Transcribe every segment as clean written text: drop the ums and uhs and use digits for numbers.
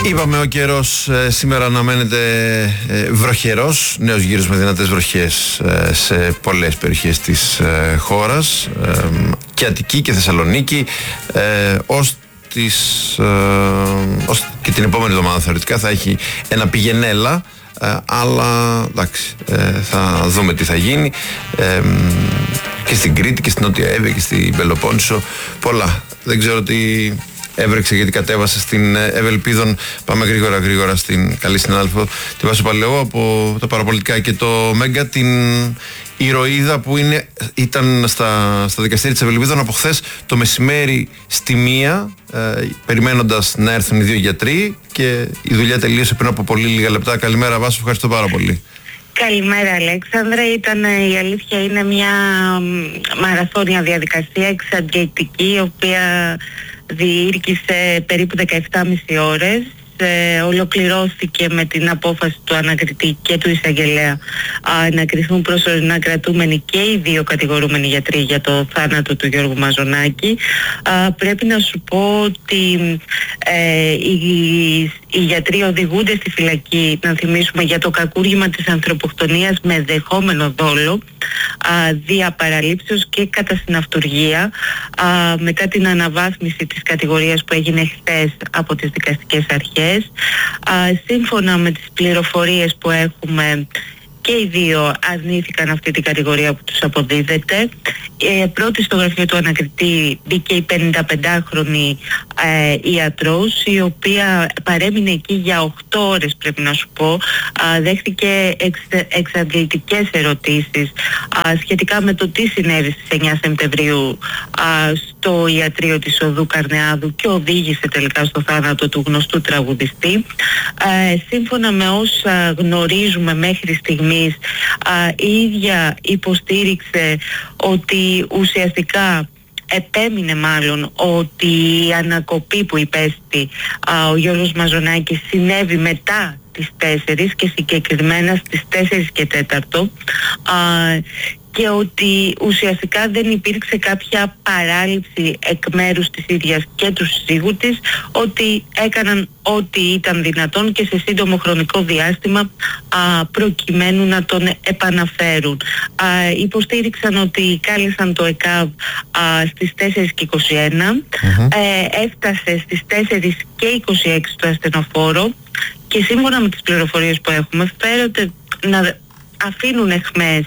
Είπαμε ο καιρός σήμερα αναμένεται βροχερός, νέος γύρος με δυνατές βροχές σε πολλές περιοχές της χώρας, και Αττική και Θεσσαλονίκη, ως και την επόμενη εβδομάδα θεωρητικά θα έχει ένα πηγενέλα, αλλά εντάξει, θα δούμε τι θα γίνει, και στην Κρήτη και στην Νότια Εύβοια και στην Πελοπόννησο πολλά. Δεν ξέρω τι έβρεξε, γιατί κατέβασε στην Ευελπίδων. Πάμε γρήγορα στην καλή συνάδελφο, τη Βάσο Παλαιό από τα παραπολιτικά και το Μέγκα, την ηρωίδα που ήταν στα δικαστήρια της Ευελπίδων από χθες το μεσημέρι στη 1, περιμένοντας να έρθουν οι δύο γιατροί, και η δουλειά τελείωσε πριν από πολύ λίγα λεπτά. Καλημέρα Βάσο, ευχαριστώ πάρα πολύ. Καλημέρα Αλέξανδρε, η αλήθεια είναι μια μαραθώνια διαδικασία εξαντλητική, η οποία διήρκησε περίπου 17,5 ώρες. Ολοκληρώθηκε με την απόφαση του ανακριτή και του εισαγγελέα να κριθούν προσωρινά κρατούμενοι και οι δύο κατηγορούμενοι γιατροί για το θάνατο του Γιώργου Μαζονάκη. Πρέπει να σου πω ότι οι γιατροί οδηγούνται στη φυλακή, να θυμίσουμε, για το κακούργημα της ανθρωποκτονίας με δεχόμενο δόλο, δια παραλήψεως και κατά συναυτουργία, μετά την αναβάθμιση της κατηγορίας που έγινε χθες από τις δικαστικές αρχές. Σύμφωνα με τις πληροφορίες που έχουμε, και οι δύο αρνήθηκαν αυτή την κατηγορία που τους αποδίδεται. Πρώτη στο γραφείο του ανακριτή μπήκε η 55χρονη ιατρός, η οποία παρέμεινε εκεί για 8 ώρες, πρέπει να σου πω. Δέχτηκε εξαντλητικές ερωτήσεις σχετικά με το τι συνέβη στις 9 Σεπτεμβρίου στο ιατρείο της Οδού Καρνεάδου και οδήγησε τελικά στο θάνατο του γνωστού τραγουδιστή. Σύμφωνα με όσα γνωρίζουμε μέχρι στιγμής, η ίδια υποστήριξε ότι ουσιαστικά επέμεινε μάλλον ότι η ανακοπή που υπέστη ο Γιώργος Μαζονάκης συνέβη μετά τις 4 και συγκεκριμένα στις 4 και 4, και ότι ουσιαστικά δεν υπήρξε κάποια παράληψη εκ μέρους της ίδιας και του συζύγου της, ότι έκαναν ό,τι ήταν δυνατόν και σε σύντομο χρονικό διάστημα προκειμένου να τον επαναφέρουν. Υποστήριξαν ότι κάλεσαν το ΕΚΑΒ στις 4:21, έφτασε στις 4:26 το ασθενοφόρο, και σύμφωνα με τις πληροφορίες που έχουμε φέρονται να αφήνουν εχμές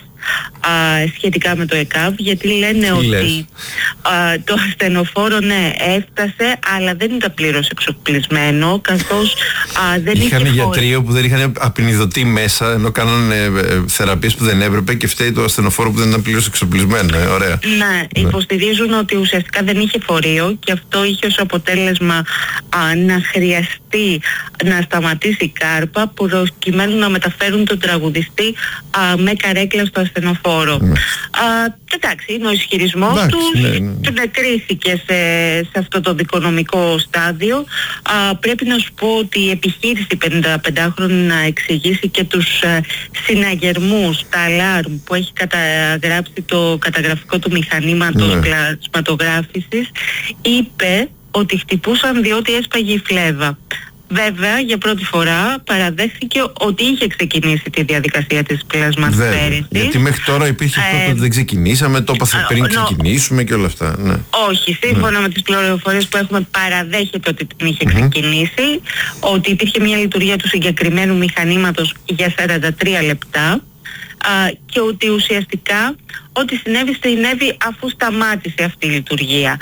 σχετικά με το ΕΚΑΒ, γιατί λένε ότι το ασθενοφόρο έφτασε, αλλά δεν ήταν πλήρως εξοπλισμένο, καθώς δεν είχε είχαν γιατρείο που δεν είχαν απεινιδωτή μέσα, ενώ κάνανε θεραπείες που δεν έπρεπε, και φταίει το ασθενοφόρο που δεν ήταν πλήρως εξοπλισμένο. Ωραία. Ναι, υποστηρίζουν ότι ουσιαστικά δεν είχε φορείο, και αυτό είχε ως αποτέλεσμα να χρειαστεί να σταματήσει η κάρπα προκειμένου να μεταφέρουν τον τραγουδιστή με καρέκλα στο ασθενοφόρο. Εντάξει, είναι ο ισχυρισμός τους, κρίθηκε σε αυτό το δικονομικό στάδιο. Πρέπει να σου πω ότι η επιχείρηση 55χρονη να εξηγήσει και τους συναγερμούς, τα αλάρμ που έχει καταγράψει το καταγραφικό του μηχανήματος πλασματογράφησης, είπε ότι χτυπούσαν διότι έσπαγε η φλέβα. Βέβαια, για πρώτη φορά παραδέχθηκε ότι είχε ξεκινήσει τη διαδικασία της πλασματοφέρησης. Γιατί μέχρι τώρα υπήρχε αυτό ότι δεν ξεκινήσαμε, το έπαθε πριν ξεκινήσουμε και όλα αυτά. Ναι. Όχι, σύμφωνα με τις πληροφορίες που έχουμε, παραδέχεται ότι την είχε ξεκινήσει, ότι υπήρχε μια λειτουργία του συγκεκριμένου μηχανήματος για 43 λεπτά, και ότι ουσιαστικά ό,τι συνέβη αφού σταμάτησε αυτή η λειτουργία.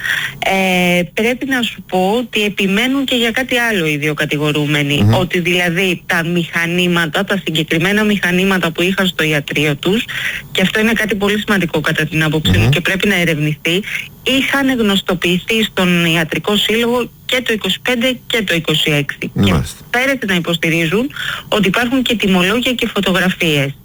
Πρέπει να σου πω ότι επιμένουν και για κάτι άλλο οι δύο κατηγορούμενοι, ότι δηλαδή τα μηχανήματα, τα συγκεκριμένα μηχανήματα που είχαν στο ιατρείο τους, και αυτό είναι κάτι πολύ σημαντικό κατά την άποψή μου και πρέπει να ερευνηθεί, είχαν γνωστοποιηθεί στον Ιατρικό Σύλλογο και το 25 και το 26. Και φέρεται να υποστηρίζουν ότι υπάρχουν και τιμολόγια και φωτογραφίες.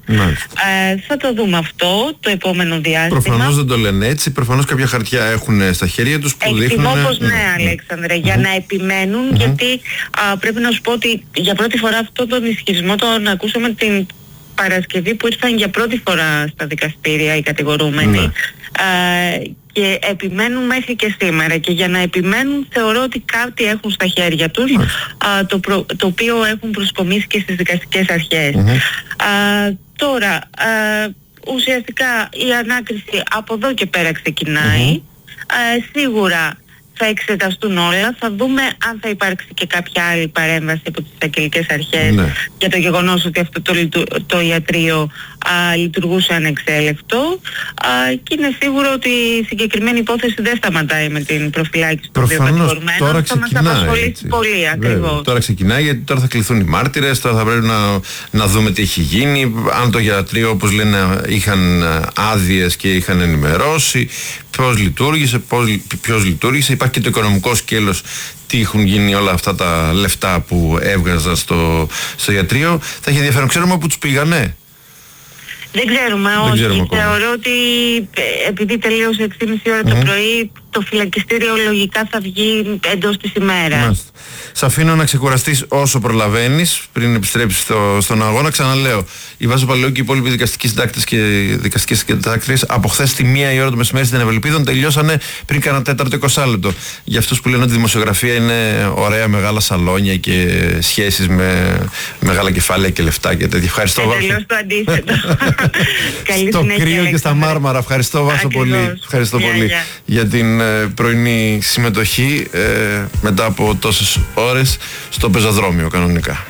Θα το δούμε αυτό το επόμενο διάστημα. Προφανώς δεν το λένε έτσι, προφανώς κάποια χαρτιά έχουν στα χέρια τους που δείχνουν... Εκτιμώ ναι, Αλέξανδρε, για να επιμένουν, γιατί πρέπει να σου πω ότι για πρώτη φορά αυτό τον ισχυρισμό τον ακούσαμε την Παρασκευή που ήρθαν για πρώτη φορά στα δικαστήρια οι κατηγορούμενοι. και επιμένουν μέχρι και σήμερα, και για να επιμένουν θεωρώ ότι κάτι έχουν στα χέρια τους, το οποίο έχουν προσκομίσει και στις δικαστικές αρχές. Τώρα ουσιαστικά η ανάκριση από εδώ και πέρα ξεκινάει. Σίγουρα θα εξεταστούν όλα, θα δούμε αν θα υπάρξει και κάποια άλλη παρέμβαση από τις εισαγγελικές αρχές για το γεγονός ότι αυτό το ιατρείο λειτουργούσε ανεξέλεκτο, και είναι σίγουρο ότι η συγκεκριμένη υπόθεση δεν σταματάει με την προφυλάκηση των δύο κατηγορουμένων. Θα μας απασχολήσει πολύ ακριβώς. Τώρα ξεκινάει, γιατί τώρα θα κληθούν οι μάρτυρες, τώρα θα πρέπει να δούμε τι έχει γίνει, αν το ιατρείο, όπως λένε, είχαν άδειες και είχαν ενημερώσει, ποιος λειτουργήσε, υπάρχει και το οικονομικό σκέλος, τι έχουν γίνει όλα αυτά τα λεφτά που έβγαζαν στο ιατρείο. Θα έχει ενδιαφέρον. Ξέρουμε που τους πήγανε. Δεν ξέρουμε, όχι. Θεωρώ ότι επειδή τελείωσε 6.30 ώρα το πρωί, το φυλακιστήριο λογικά θα βγει εντός της ημέρας. Σ' αφήνω να ξεκουραστείς όσο προλαβαίνεις πριν επιστρέψεις στον αγώνα. Ξαναλέω, η Βάσο Παλαιού και οι υπόλοιποι δικαστικοί συντάκτες και δικαστικές συντάκτριες από χθες τη 1 η ώρα το μεσημέρι στην Ευελπίδων τελειώσανε πριν κάνα τέταρτο 20 λεπτό. Για αυτούς που λένε ότι η δημοσιογραφία είναι ωραία, μεγάλα σαλόνια και σχέσεις με μεγάλα κεφάλαια και λεφτά και τέτοια. Ευχαριστώ, Βάσο. Τελείως το αντίθετο. Στο κρύο και στα μάρμαρα. Ευχαριστώ, Βάσο, πολύ. Ευχαριστώ πολύ για την πρωινή συμμετοχή μετά από τόσες ώρες στο πεζοδρόμιο κανονικά.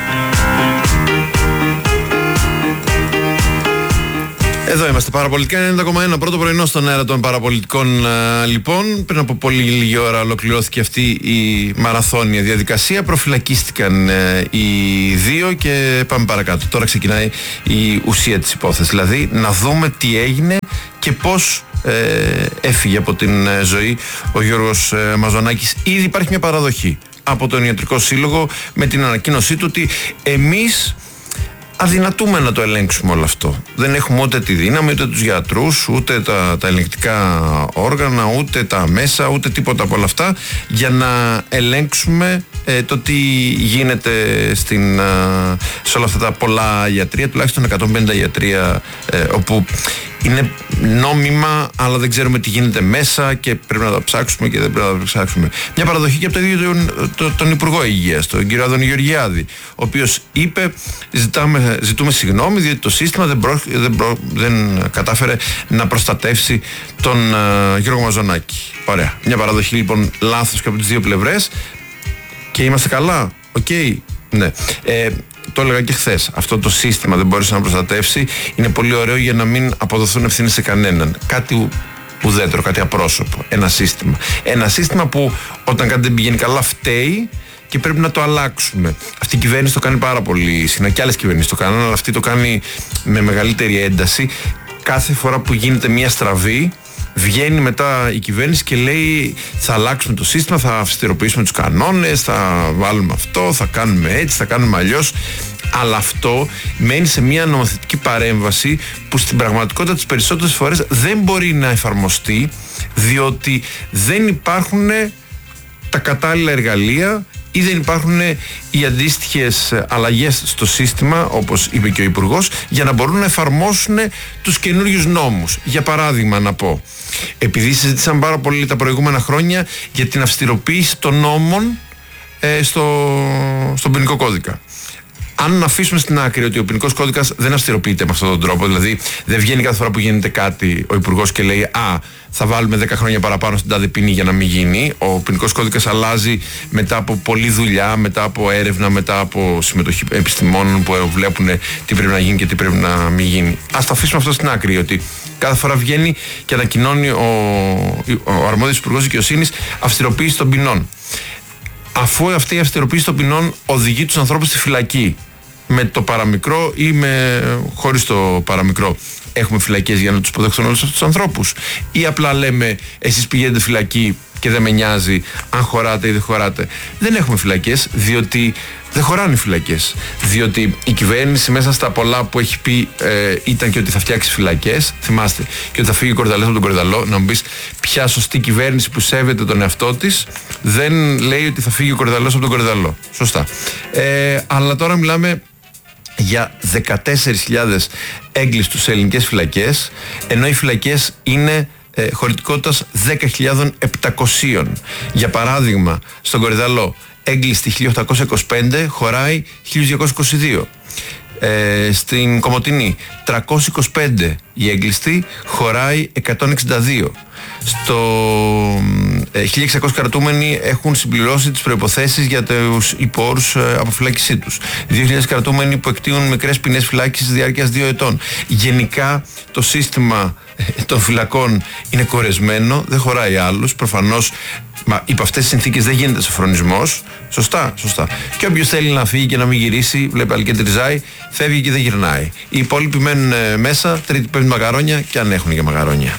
Εδώ είμαστε, Παραπολιτικά 90,1, πρώτο πρωινό στον αέρα των παραπολιτικών. Λοιπόν, πριν από πολύ λίγη ώρα ολοκληρώθηκε αυτή η μαραθώνια διαδικασία. Προφυλακίστηκαν οι δύο και πάμε παρακάτω. Τώρα ξεκινάει η ουσία της υπόθεσης, δηλαδή να δούμε τι έγινε και πώς έφυγε από την ζωή ο Γιώργος Μαζονάκης. Ήδη υπάρχει μια παραδοχή από τον Ιατρικό Σύλλογο με την ανακοίνωσή του ότι εμείς αδυνατούμε να το ελέγξουμε όλο αυτό. Δεν έχουμε ούτε τη δύναμη, ούτε τους γιατρούς, ούτε τα ελεγκτικά όργανα, ούτε τα μέσα, ούτε τίποτα από όλα αυτά για να ελέγξουμε το τι γίνεται σε όλα αυτά τα πολλά ιατρεία, τουλάχιστον 150 ιατρεία όπου είναι νόμιμα, αλλά δεν ξέρουμε τι γίνεται μέσα και πρέπει να τα ψάξουμε και δεν πρέπει να τα ψάξουμε. Μια παραδοχή και από το ίδιο τον Υπουργό Υγείας, τον κύριο Άδωνη Γεωργιάδη, ο οποίος είπε: ζητούμε συγγνώμη, διότι το σύστημα δεν κατάφερε να προστατεύσει τον Γιώργο Μαζονάκη. Ωραία. Μια παραδοχή λοιπόν λάθος και από τις δύο πλευρές. Και είμαστε καλά. Οκ. Ναι. Το έλεγα και χθες. Αυτό το σύστημα δεν μπόρεσε να προστατεύσει. Είναι πολύ ωραίο για να μην αποδοθούν ευθύνες σε κανέναν. Κάτι ουδέτερο, κάτι απρόσωπο. Ένα σύστημα. Ένα σύστημα που όταν κάτι δεν πηγαίνει καλά φταίει και πρέπει να το αλλάξουμε. Αυτή η κυβέρνηση το κάνει πάρα πολύ συχνά και άλλες κυβερνήσεις το κάνουν, αλλά αυτή το κάνει με μεγαλύτερη ένταση. Κάθε φορά που γίνεται μια στραβή, βγαίνει μετά η κυβέρνηση και λέει: θα αλλάξουμε το σύστημα, θα αυστηροποιήσουμε τους κανόνες, θα βάλουμε αυτό, θα κάνουμε έτσι, θα κάνουμε αλλιώς. Αλλά αυτό μένει σε μια νομοθετική παρέμβαση που στην πραγματικότητα τις περισσότερες φορές δεν μπορεί να εφαρμοστεί, διότι δεν υπάρχουν τα κατάλληλα εργαλεία ή δεν υπάρχουν οι αντίστοιχες αλλαγές στο σύστημα, όπως είπε και ο Υπουργός, για να μπορούν να εφαρμόσουν τους καινούριους νόμους. Για παράδειγμα, να πω, επειδή συζήτησαν πάρα πολύ τα προηγούμενα χρόνια για την αυστηροποίηση των νόμων στον ποινικό κώδικα. Αν αφήσουμε στην άκρη ότι ο ποινικός κώδικας δεν αυστηροποιείται με αυτόν τον τρόπο, δηλαδή δεν βγαίνει κάθε φορά που γίνεται κάτι ο Υπουργός και λέει: θα βάλουμε 10 χρόνια παραπάνω στην τάδε ποινή για να μην γίνει. Ο ποινικός κώδικας αλλάζει μετά από πολλή δουλειά, μετά από έρευνα, μετά από συμμετοχή επιστημόνων που βλέπουν τι πρέπει να γίνει και τι πρέπει να μην γίνει. Ας το αφήσουμε αυτό στην άκρη, ότι κάθε φορά βγαίνει και ανακοινώνει ο αρμόδιος Υπουργός Δικαιοσύνης αυστηροποίηση των ποινών. Αφού αυτή η αυστηροποίηση των ποινών οδηγεί τους ανθρώπους στη φυλακή, με το παραμικρό ή χωρίς το παραμικρό, έχουμε φυλακές για να τους υποδεχθούν όλους αυτούς τους ανθρώπους? Ή απλά λέμε: εσείς πηγαίνετε φυλακή και δεν με νοιάζει αν χωράτε ή δεν χωράτε? Δεν έχουμε φυλακές, διότι δεν χωράνε οι φυλακές. Διότι η κυβέρνηση μέσα στα πολλά που έχει πει ήταν και ότι θα φτιάξει φυλακές. Θυμάστε, και ότι θα φύγει ο Κορδαλός από τον Κορδαλό. Να μου πεις, ποια σωστή κυβέρνηση που σέβεται τον εαυτό της δεν λέει ότι θα φύγει ο Κορδαλός από τον Κορδαλό? Σωστά. Αλλά τώρα μιλάμε για 14.000 έγκλειστους σε ελληνικές φυλακές, ενώ οι φυλακές είναι χωρητικότητας 10.700. Για παράδειγμα, στον Κορυδαλό έγκλειστη 1825 χωράει 1222. Στην Κομοτηνή 325 η έγκλειστη χωράει 162. Στο 1.600 κρατούμενοι έχουν συμπληρώσει τις προϋποθέσεις για τους υπόρους αποφυλάκησή τους. 2.000 κρατούμενοι που εκτείουν μικρές ποινές φυλάκισης διάρκειας 2 ετών. Γενικά το σύστημα των φυλακών είναι κορεσμένο, δεν χωράει άλλους. Προφανώς υπό αυτές τις συνθήκες δεν γίνεται σοφρονισμός. Σωστά. Και όποιος θέλει να φύγει και να μην γυρίσει, βλέπει άλλη και τριζάει, φεύγει και δεν γυρνάει. Οι υπόλοιποι μένουν μέσα, τρίτη πέμπτη μαγαρόνια, και αν έχουν και μαγαρόνια.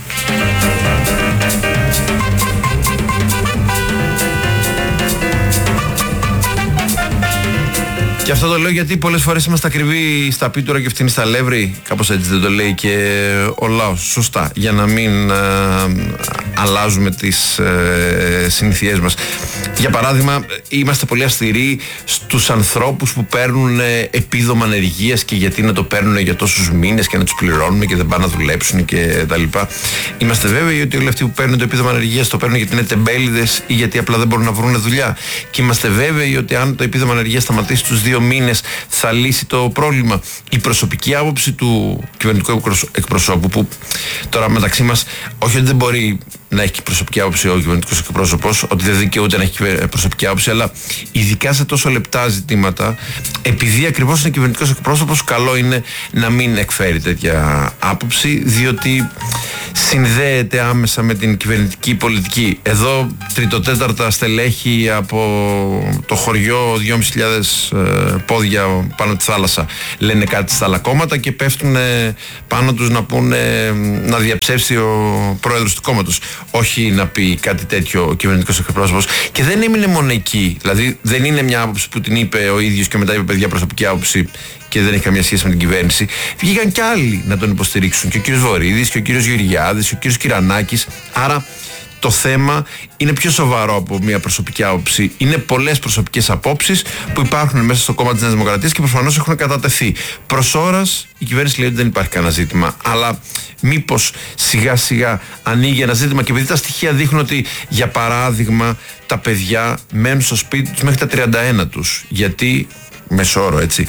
Και αυτό το λέω γιατί πολλές φορές είμαστε ακριβοί στα πίτουρα και φτηνοί στα λεύρη. Κάπως έτσι δεν το λέει και ο λαός. Σωστά. Για να μην αλλάζουμε τις συνήθειές μας. Για παράδειγμα, είμαστε πολύ αυστηροί στους ανθρώπους που παίρνουν επίδομα ανεργίας και γιατί να το παίρνουν για τόσους μήνες και να τους πληρώνουμε και δεν πάνε να δουλέψουν και τα λοιπά. Είμαστε βέβαιοι ότι όλοι αυτοί που παίρνουν το επίδομα ανεργίας το παίρνουν γιατί είναι τεμπέληδες ή γιατί απλά δεν μπορούν να βρουν δουλειά. Και είμαστε βέβαιοι ότι αν το επίδομα ανεργίας σταματήσει τους 2 μήνες θα λύσει το πρόβλημα. Η προσωπική άποψη του κυβερνητικού εκπροσώπου, που τώρα μεταξύ μας, όχι ότι δεν μπορεί να έχει προσωπική άποψη ο κυβερνητικός εκπρόσωπος, ότι δεν δικαιούται να έχει προσωπική άποψη, αλλά ειδικά σε τόσο λεπτά ζητήματα, επειδή ακριβώς είναι κυβερνητικός εκπρόσωπος, καλό είναι να μην εκφέρει τέτοια άποψη, διότι συνδέεται άμεσα με την κυβερνητική πολιτική. Εδώ τριτοτέταρτα στελέχη από το χωριό 2.500 πόδια πάνω τη θάλασσα λένε κάτι στα άλλα κόμματα και πέφτουν πάνω τους να πούνε να διαψεύσει ο πρόεδρος του κόμματος. Όχι να πει κάτι τέτοιο ο κυβερνητικός εκπρόσωπος. Και δεν έμεινε μόνο εκεί. Δηλαδή δεν είναι μια άποψη που την είπε ο ίδιος και μετά είπε παιδιά προσωπική άποψη και δεν έχει καμία σχέση με την κυβέρνηση. Βγήκαν κι άλλοι να τον υποστηρίξουν. Και ο κύριος Βορίδης και ο κύριος Γεωργιάδης και ο κύριος Κυρανάκης. Άρα το θέμα είναι πιο σοβαρό από μια προσωπική άποψη. Είναι πολλές προσωπικές απόψεις που υπάρχουν μέσα στο κόμμα της Νέας Δημοκρατίας και προφανώς έχουν κατατεθεί. Προς ώρας η κυβέρνηση λέει ότι δεν υπάρχει κανένα ζήτημα. Αλλά μήπως σιγά σιγά ανοίγει ένα ζήτημα, και επειδή τα στοιχεία δείχνουν ότι για παράδειγμα τα παιδιά μένουν στο σπίτι τους μέχρι τα 31 τους. Γιατί μεσόωρο, έτσι.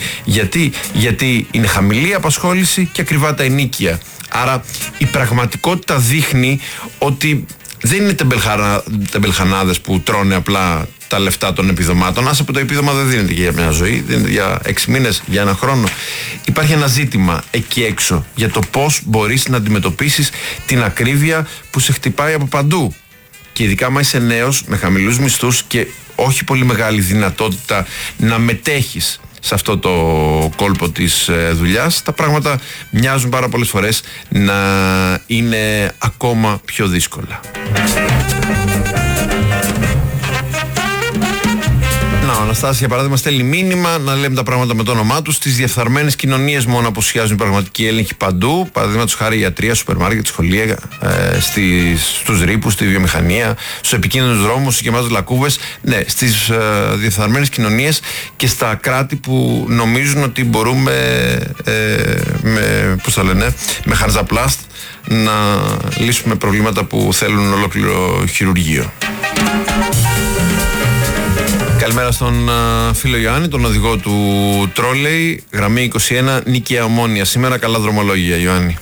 Γιατί είναι χαμηλή η απασχόληση και ακριβά τα ενοίκια. Άρα η πραγματικότητα δείχνει ότι δεν είναι τεμπελχανάδες που τρώνε απλά τα λεφτά των επιδομάτων. Άσε που το επίδομα δεν δίνεται για μια ζωή, δίνεται για 6 μήνες, για 1 χρόνο. Υπάρχει ένα ζήτημα εκεί έξω για το πώς μπορείς να αντιμετωπίσεις την ακρίβεια που σε χτυπάει από παντού. Και ειδικά άμα είσαι νέος, με χαμηλούς μισθούς και όχι πολύ μεγάλη δυνατότητα να μετέχεις σε αυτό το κόλπο της δουλειάς, τα πράγματα μοιάζουν πάρα πολλές φορές να είναι ακόμα πιο δύσκολα. Ο Αναστάσης για παράδειγμα στέλνει μήνυμα να λέμε τα πράγματα με το όνομά του. Στις διεφθαρμένες κοινωνίες μόνο αποσιάζουν πραγματικοί έλεγχοι παντού. Παραδείγματος χάρη ιατρία, σούπερ μάρκετ, σχολεία, στους ρήπους, στη βιομηχανία, στους επικίνδυνους δρόμους, στους γεμάτους λακκούβες. Ναι, στις διεφθαρμένες κοινωνίες και στα κράτη που νομίζουν ότι μπορούμε με χαρζαπλάστ να λύσουμε προβλήματα που θέλουν ολόκληρο χειρουργείο. Καλημέρα στον φίλο Ιωάννη, τον οδηγό του τρόλεϊ, γραμμή 21, Νίκαια Ομόνια. Σήμερα καλά δρομολόγια, Ιωάννη.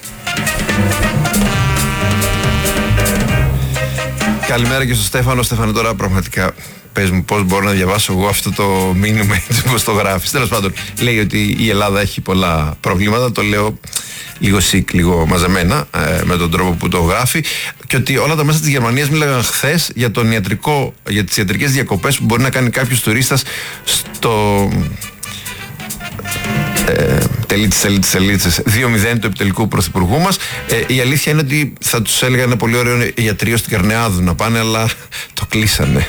Καλημέρα και στον Στέφανο. Στέφανο, τώρα πραγματικά πες μου πώς μπορώ να διαβάσω εγώ αυτό το μήνυμα έτσι όπως το γράφεις. Τέλος πάντων, λέει ότι η Ελλάδα έχει πολλά προβλήματα, το λέω λίγο sick, λίγο μαζεμένα με τον τρόπο που το γράφει, και ότι όλα τα μέσα της Γερμανίας μίλαγαν χθες για για τις ιατρικές διακοπές που μπορεί να κάνει κάποιος τουρίστας στο τελίτσες 2-0 του επιτελικού πρωθυπουργού μας. Η αλήθεια είναι ότι θα τους έλεγα ένα πολύ ωραίο ιατρείο στην Καρνεάδου να πάνε, αλλά το κλείσανε.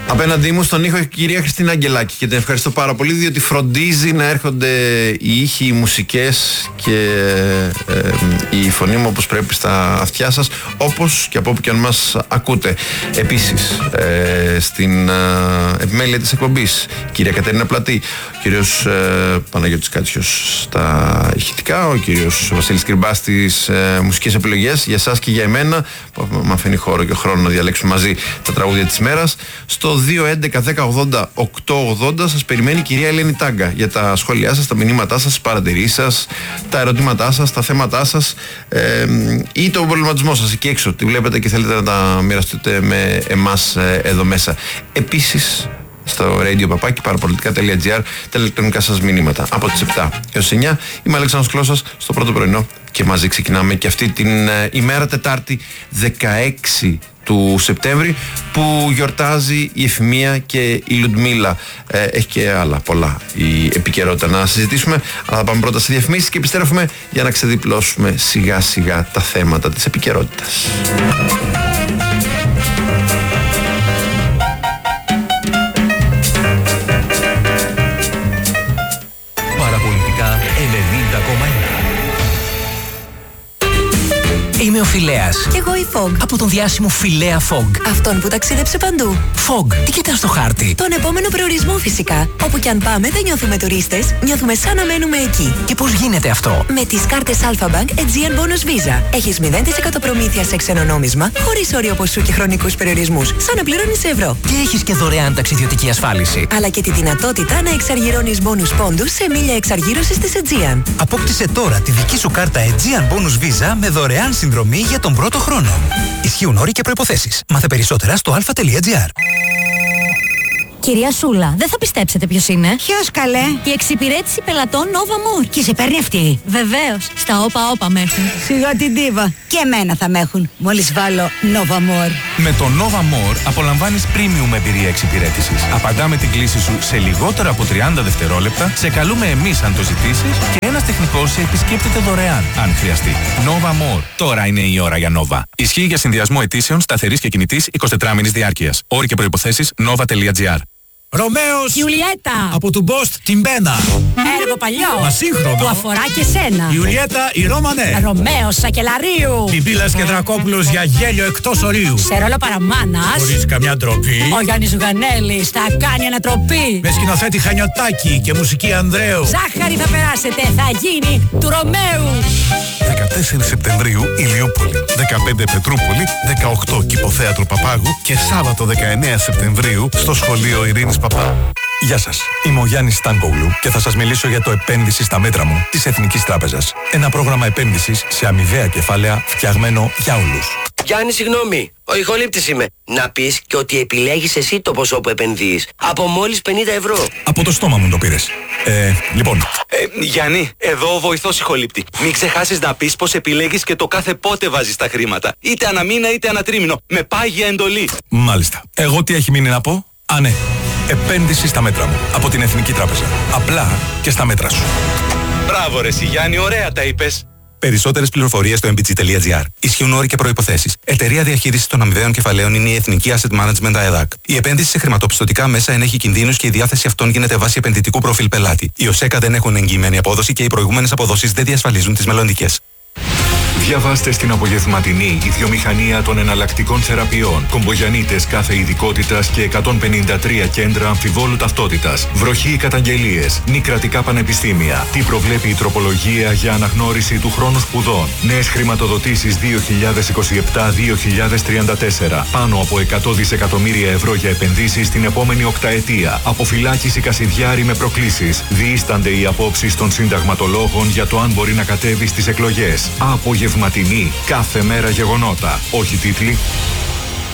Απέναντί μου στον ήχο η κυρία Χριστίνα Αγγελάκη και την ευχαριστώ πάρα πολύ, διότι φροντίζει να έρχονται οι ήχοι, οι μουσικές και η φωνή μου όπως πρέπει στα αυτιά σας, όπως και από όπου και αν μας ακούτε. Επίσης στην επιμέλεια της εκπομπής η κυρία Κατερίνα Πλατή, ο κύριος Παναγιώτης Κάτσιος στα ηχητικά, ο κύριος Βασίλης Κρυμπάς στις μουσικές επιλογές, για εσάς και για εμένα που με αφήνει χώρο και χρόνο να διαλέξουμε μαζί τα τραγούδια της μέρας. Στο 2.11.10.80.880 σας περιμένει η κυρία Ελένη Τάγκα για τα σχόλιά σας, τα μηνύματά σας, τις παρατηρήσεις σας, τα ερωτήματά σας, τα θέματά σας ή τον προβληματισμό σας εκεί έξω. Τη βλέπετε και θέλετε να τα μοιραστείτε με εμάς εδώ μέσα. Επίσης στο radio.parapolitica.gr τα ηλεκτρονικά σας μηνύματα από τις 7 έως 9. Είμαι Αλέξανδρος Κλώσσας στο πρώτο πρωινό και μαζί ξεκινάμε και αυτή την ημέρα Τετάρτη 16 του Σεπτέμβρη που γιορτάζει η Εφημεία και η Λουντμίλα. Έχει και άλλα πολλά η επικαιρότητα να συζητήσουμε, αλλά θα πάμε πρώτα σε διαφημίσεις και επιστρέφουμε για να ξεδιπλώσουμε σιγά σιγά τα θέματα της επικαιρότητας. Παραπολιτικά 90,1. Είμαι ο Φιλέας. Εγώ η Fog. Από τον διάσημο Φιλέα Fog. Αυτόν που ταξίδεψε παντού. Fog, τι κοιτάς στο χάρτη? Τον επόμενο προορισμό φυσικά. Όπου κι αν πάμε δεν νιώθουμε τουρίστες, νιώθουμε σαν να μένουμε εκεί. Και πώς γίνεται αυτό? Με τις κάρτες Alpha Bank Aegean Bonus Visa. Έχεις 0% προμήθεια σε ξένο νόμισμα, χωρίς όριο ποσού και χρονικούς περιορισμούς, σαν να πληρώνεις σε ευρώ. Και έχεις και δωρεάν ταξιδιωτική ασφάλιση. Αλλά και τη δυνατότητα να εξαργυρώνεις bonus πόντους σε μίλια εξαργύρωσης της Aegean. Απόκτησε τώρα τη δική σου κάρτα Aegean Bonus Visa με δωρεάν συνδρομή για τον πρώτο χρόνο. Ισχύουν όροι και προϋποθέσεις. Μάθε περισσότερα στο alpha.gr. Κυρία Σούλα, δεν θα πιστέψετε ποιος είναι. Ποιος καλέ? Η εξυπηρέτηση πελατών Nova More. Και σε παίρνει αυτή? Βεβαίως, στα όπα με έχουν. Σιγά την τίβα. Και εμένα θα με έχουν, μόλις βάλω Nova More. Με το Nova More απολαμβάνεις premium εμπειρία εξυπηρέτησης. Απαντάμε την κλήση σου σε λιγότερα από 30 δευτερόλεπτα, σε καλούμε εμείς αν το ζητήσεις και ένας τεχνικός σε επισκέπτεται δωρεάν αν χρειαστεί. Nova More. Τώρα είναι η ώρα για Nova. Ισχύει για συνδυασμό αιτήσεων σταθερής και κινητής 24 μήνης διάρκειας. Όροι και προϋποθέσεις nova.gr. Ρωμαίος Ιουλιέτα από του Μπόστ την Μπένα. Έργο παλιό Μα σύγχρονο. που αφορά και σένα. Ιουλιέτα η Ρώμανε. Ρωμαίος Σακελαρίου. Πιμπίλας και Δρακόπουλος για γέλιο εκτός ορίου. Σε ρόλο παραμάνας Χωρίς καμιά ντροπή. ο Γιάννης Ζουγανέλης θα κάνει ανατροπή. Με σκηνοθέτη Χανιωτάκη και μουσική Ανδρέου. Ζάχαρη θα περάσετε, θα γίνει του Ρωμαίου. 14 Σεπτεμβρίου Ηλιούπολη, 15 Πετρούπολη, 18 Κηποθέατρο Παπάγου και Σάββατο 19 Σεπτεμβρίου στο σχολείο Ειρήνης Παπά. Γεια σας, είμαι ο Γιάννης Στάνκογλου και θα σας μιλήσω για το επένδυση στα μέτρα μου της Εθνικής Τράπεζας. Ένα πρόγραμμα επένδυσης σε αμοιβαία κεφάλαια φτιαγμένο για όλους. Γιάννη, συγγνώμη, ο ηχολήπτης είμαι. Να πεις και ότι επιλέγεις εσύ το ποσό που επενδύεις. Από μόλις 50 ευρώ. Από το στόμα μου το πήρες. Λοιπόν. Γιάννη, εδώ ο βοηθός ηχολήπτη. Μην ξεχάσεις να πεις πως επιλέγεις και το κάθε πότε βάζεις τα χρήματα. Είτε ανά μήνα είτε ανά τρίμηνο. Με πάγια εντολή. Μάλιστα. Εγώ τι έχει μείνει να πω? Α, ναι. Επένδυση στα μέτρα μου. Από την Εθνική Τράπεζα. Απλά και στα μέτρα σου. Μπράβο ρε εσύ Γιάννη, ωραία τα είπες. Περισσότερες πληροφορίες στο mbg.gr. Ισχύουν όροι και προϋποθέσεις. Εταιρεία διαχείρισης των αμοιβαίων κεφαλαίων είναι η Εθνική Asset Management ΑΕΔΑΚ. Η επένδυση σε χρηματοπιστωτικά μέσα ενέχει κινδύνους και η διάθεση αυτών γίνεται βάσει επενδυτικού προφίλ πελάτη. Οι ΟΣΕΚΑ δεν έχουν εγγυημένη απόδοση και οι προηγούμενες αποδόσεις δεν διασφαλίζουν τις μελλοντικές. Διαβάστε στην απογευματινή η βιομηχανία των εναλλακτικών θεραπείων. Κομπογιανίτες κάθε ειδικότητας και 153 κέντρα αμφιβόλου ταυτότητας. Βροχή καταγγελίες. Νικρατικά πανεπιστήμια. Τι προβλέπει η τροπολογία για αναγνώριση του χρόνου σπουδών. Νέες χρηματοδοτήσεις 2027-2034. Πάνω από 100 δισεκατομμύρια ευρώ για επενδύσεις την επόμενη οκταετία. Αποφυλάκηση Κασιδιάρη με προκλήσεις. Διείστανται οι απόψεις των συνταγματολόγων για το αν μπορεί να κατέβει στις εκλογές. Απογευματινή. Κάθε μέρα γεγονότα. Όχι τίτλοι.